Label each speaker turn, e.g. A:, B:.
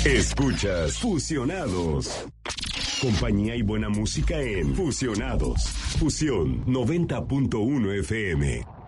A: Escuchas Fusionados. Compañía y buena música en Fusionados. Fusión 90.1 FM.